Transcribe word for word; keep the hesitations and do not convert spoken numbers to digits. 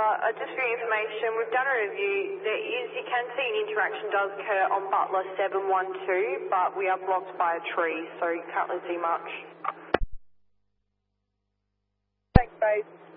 uh, just for your information, we've done a review. There is, you can see an interaction does occur on Butler seven one two, but we are blocked by a tree, so you can't really see much. Thanks, babe.